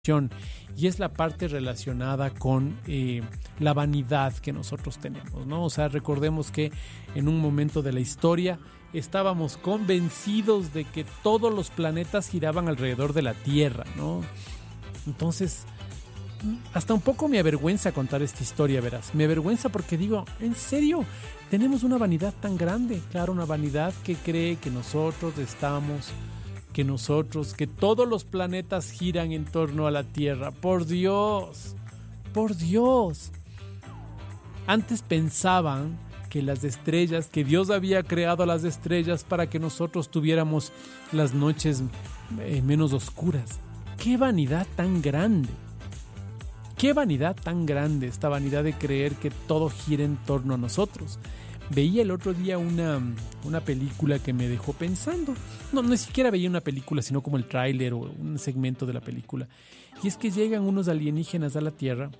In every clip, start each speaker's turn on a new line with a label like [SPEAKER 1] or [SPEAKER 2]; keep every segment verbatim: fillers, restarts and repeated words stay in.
[SPEAKER 1] y es la parte relacionada con eh, la vanidad que nosotros tenemos, ¿no? O sea, recordemos que en un momento de la historia estábamos convencidos de que todos los planetas giraban alrededor de la Tierra, ¿no? Entonces, hasta un poco me avergüenza contar esta historia, verás. Me avergüenza porque digo, ¿en serio? Tenemos una vanidad tan grande. Claro, una vanidad que cree que nosotros estamos... que nosotros, que todos los planetas giran en torno a la Tierra. ¡Por Dios! ¡Por Dios! Antes pensaban que las estrellas, que Dios había creado a las estrellas para que nosotros tuviéramos las noches eh, menos oscuras. ¡Qué vanidad tan grande! ¡Qué vanidad tan grande! Esta vanidad de creer que todo gira en torno a nosotros. Veía el otro día una, una película que me dejó pensando. No, ni siquiera veía una película, sino como el tráiler o un segmento de la película. Y es que llegan unos alienígenas a la Tierra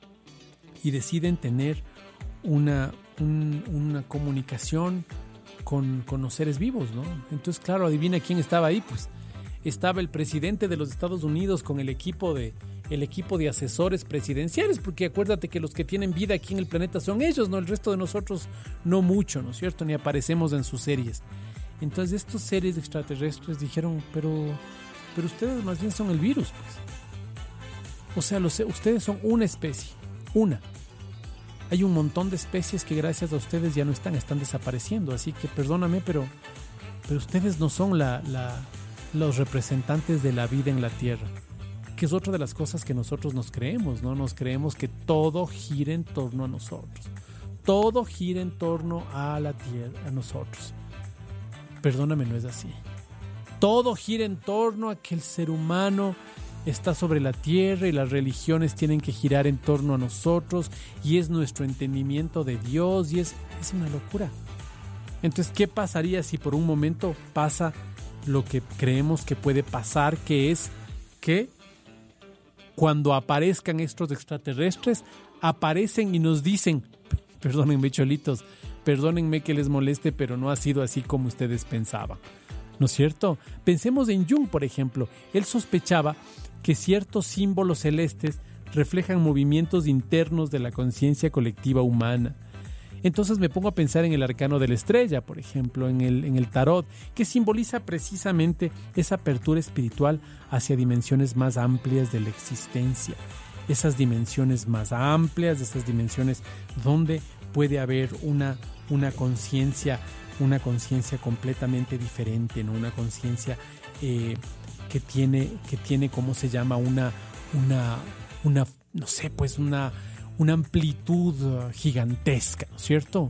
[SPEAKER 1] y deciden tener una, un, una comunicación con, con los seres vivos, ¿no? Entonces, claro, adivina quién estaba ahí. Pues estaba el presidente de los Estados Unidos con el equipo de... el equipo de asesores presidenciales, porque acuérdate que los que tienen vida aquí en el planeta son ellos, ¿no? El resto de nosotros no mucho, ¿no es cierto? Ni aparecemos en sus series. Entonces estos seres extraterrestres dijeron, pero, pero ustedes más bien son el virus, pues. O sea, los, ustedes son una especie, una. Hay un montón de especies que gracias a ustedes ya no están, están desapareciendo, así que perdóname, pero, pero ustedes no son la, la, los representantes de la vida en la Tierra. Que es otra de las cosas que nosotros nos creemos, ¿no? Nos creemos que todo gira en torno a nosotros. Todo gira en torno a la Tierra, a nosotros. Perdóname, no es así. Todo gira en torno a que el ser humano está sobre la Tierra y las religiones tienen que girar en torno a nosotros y es nuestro entendimiento de Dios y es, es una locura. Entonces, ¿qué pasaría si por un momento pasa lo que creemos que puede pasar, que es que cuando aparezcan estos extraterrestres, aparecen y nos dicen, perdónenme cholitos, perdónenme que les moleste, pero no ha sido así como ustedes pensaban, ¿no es cierto? Pensemos en Jung, por ejemplo. Él sospechaba que ciertos símbolos celestes reflejan movimientos internos de la conciencia colectiva humana. Entonces me pongo a pensar en el arcano de la estrella, por ejemplo, en el, en el tarot, que simboliza precisamente esa apertura espiritual hacia dimensiones más amplias de la existencia. Esas dimensiones más amplias, esas dimensiones donde puede haber una, una conciencia, una conciencia completamente diferente, ¿no? Una conciencia eh, que tiene, que tiene, ¿cómo se llama? Una, una, una, no sé, pues una... una amplitud gigantesca, ¿no es cierto?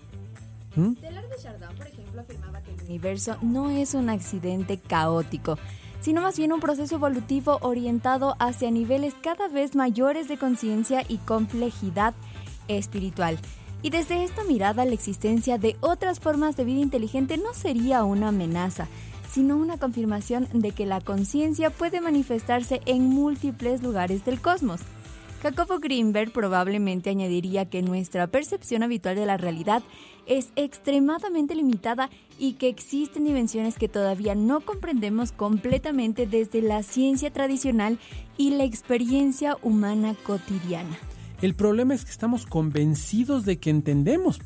[SPEAKER 2] ¿Mm? Teilhard de Chardin, por ejemplo, afirmaba que el universo no es un accidente caótico, sino más bien un proceso evolutivo orientado hacia niveles cada vez mayores de conciencia y complejidad espiritual. Y desde esta mirada, la existencia de otras formas de vida inteligente no sería una amenaza, sino una confirmación de que la conciencia puede manifestarse en múltiples lugares del cosmos. Jacobo Grinberg probablemente añadiría que nuestra percepción habitual de la realidad es extremadamente limitada y que existen dimensiones que todavía no comprendemos completamente desde la ciencia tradicional y la experiencia humana cotidiana.
[SPEAKER 1] El problema es que estamos convencidos de que entendemos.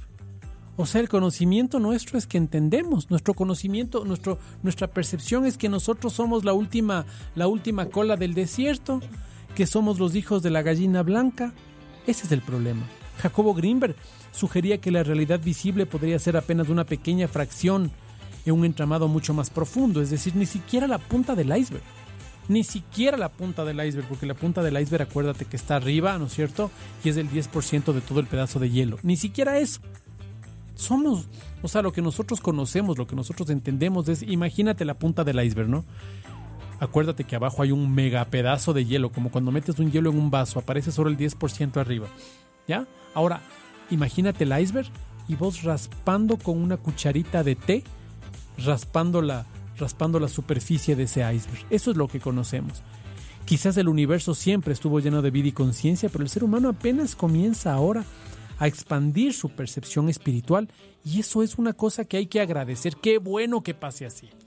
[SPEAKER 1] O sea, el conocimiento nuestro es que entendemos. Nuestro conocimiento, nuestro, nuestra percepción es que nosotros somos la última, la última cola del desierto, que somos los hijos de la gallina blanca. Ese es el problema. Jacobo Grinberg sugería que la realidad visible podría ser apenas una pequeña fracción en un entramado mucho más profundo, es decir, ni siquiera la punta del iceberg. Ni siquiera la punta del iceberg, porque la punta del iceberg, acuérdate que está arriba, ¿no es cierto? Y es el diez por ciento de todo el pedazo de hielo. Ni siquiera eso. Somos, o sea, lo que nosotros conocemos, lo que nosotros entendemos es, imagínate la punta del iceberg, ¿no? Acuérdate que abajo hay un mega pedazo de hielo, como cuando metes un hielo en un vaso, aparece solo el diez por ciento arriba, ¿ya? Ahora, imagínate el iceberg y vos raspando con una cucharita de té, raspando la, raspando la superficie de ese iceberg. Eso es lo que conocemos. Quizás el universo siempre estuvo lleno de vida y conciencia, pero el ser humano apenas comienza ahora a expandir su percepción espiritual y eso es una cosa que hay que agradecer. ¡Qué bueno que pase así!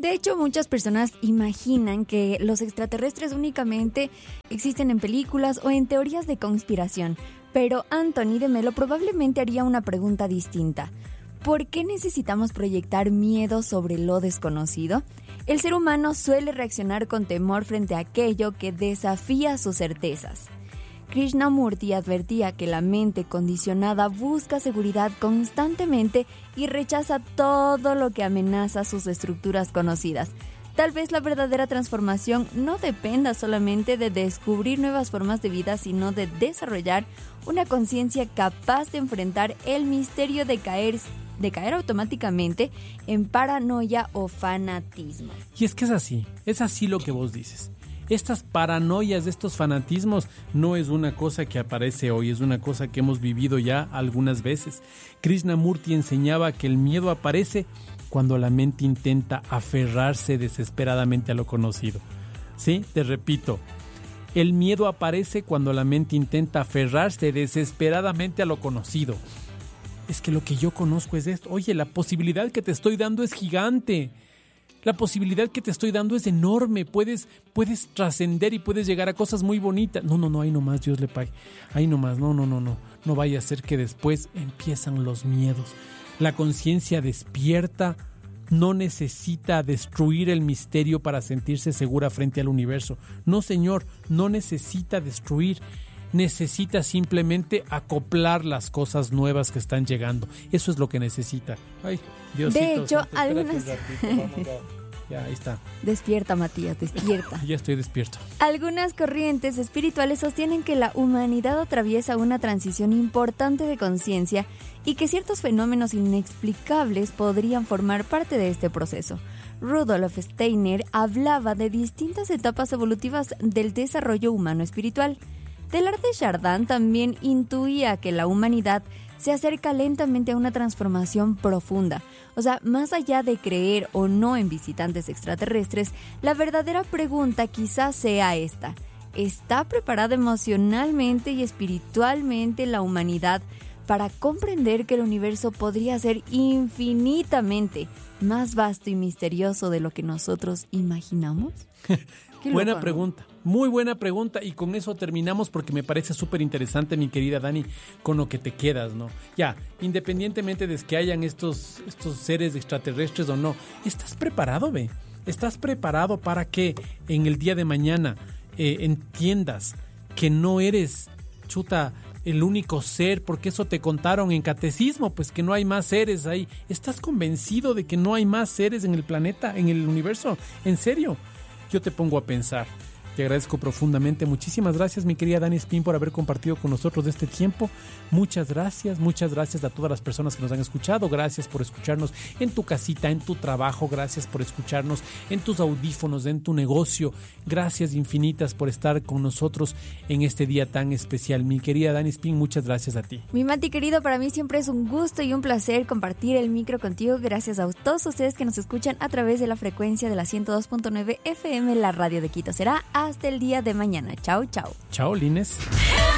[SPEAKER 2] De hecho, muchas personas imaginan que los extraterrestres únicamente existen en películas o en teorías de conspiración, pero Anthony de Melo probablemente haría una pregunta distinta. ¿Por qué necesitamos proyectar miedo sobre lo desconocido? El ser humano suele reaccionar con temor frente a aquello que desafía sus certezas. Krishnamurti advertía que la mente condicionada busca seguridad constantemente y rechaza todo lo que amenaza sus estructuras conocidas. Tal vez la verdadera transformación no dependa solamente de descubrir nuevas formas de vida, sino de desarrollar una conciencia capaz de enfrentar el misterio de caer, de caer automáticamente en paranoia o fanatismo.
[SPEAKER 1] Y es que es así, es así lo que vos dices. Estas paranoias, estos fanatismos, no es una cosa que aparece hoy, es una cosa que hemos vivido ya algunas veces. Krishnamurti enseñaba que el miedo aparece cuando la mente intenta aferrarse desesperadamente a lo conocido. ¿Sí? Te repito, el miedo aparece cuando la mente intenta aferrarse desesperadamente a lo conocido. Es que lo que yo conozco es esto. Oye, la posibilidad que te estoy dando es gigante. La posibilidad que te estoy dando es enorme, puedes, puedes trascender y puedes llegar a cosas muy bonitas. No, no, no, ahí nomás, Dios le pague. Ahí nomás, no, no, no, no. No vaya a ser que después empiezan los miedos. La conciencia despierta no necesita destruir el misterio para sentirse segura frente al universo. No, señor, no necesita destruir. Necesita simplemente acoplar las cosas nuevas que están llegando. Eso es lo que necesita. Ay, Diosito.
[SPEAKER 2] De hecho,
[SPEAKER 1] santo,
[SPEAKER 2] algunas...
[SPEAKER 1] Ya, ahí está.
[SPEAKER 2] Despierta, Matías, despierta.
[SPEAKER 1] Ya estoy despierto.
[SPEAKER 2] Algunas corrientes espirituales sostienen que la humanidad atraviesa una transición importante de conciencia y que ciertos fenómenos inexplicables podrían formar parte de este proceso. Rudolf Steiner hablaba de distintas etapas evolutivas del desarrollo humano espiritual. Teilhard de Chardin también intuía que la humanidad se acerca lentamente a una transformación profunda. O sea, más allá de creer o no en visitantes extraterrestres, la verdadera pregunta quizás sea esta: ¿está preparada emocionalmente y espiritualmente la humanidad para comprender que el universo podría ser infinitamente más vasto y misterioso de lo que nosotros imaginamos?
[SPEAKER 1] Buena
[SPEAKER 2] loco, ¿no?
[SPEAKER 1] pregunta, muy buena pregunta, y con eso terminamos porque me parece súper interesante, mi querida Dani, con lo que te quedas, ¿no? Ya, independientemente de que hayan estos, estos seres extraterrestres o no, ¿estás preparado, ve? ¿Estás preparado para que en el día de mañana eh, entiendas que no eres, chuta, el único ser, porque eso te contaron en catecismo, pues que no hay más seres ahí? ¿Estás convencido de que no hay más seres en el planeta, en el universo? ¿En serio? Yo te pongo a pensar. Te agradezco profundamente. Muchísimas gracias, mi querida Dani Espín, por haber compartido con nosotros este tiempo. Muchas gracias, muchas gracias a todas las personas que nos han escuchado. Gracias por escucharnos en tu casita, en tu trabajo. Gracias por escucharnos en tus audífonos, en tu negocio. Gracias infinitas por estar con nosotros en este día tan especial. Mi querida Dani Espín, muchas gracias a ti.
[SPEAKER 2] Mi Mati querido, para mí siempre es un gusto y un placer compartir el micro contigo. Gracias a todos ustedes que nos escuchan a través de la frecuencia de la ciento dos punto nueve F M, la radio de Quito. Será hasta el día de mañana. Chao, chao.
[SPEAKER 1] Chao, Lines.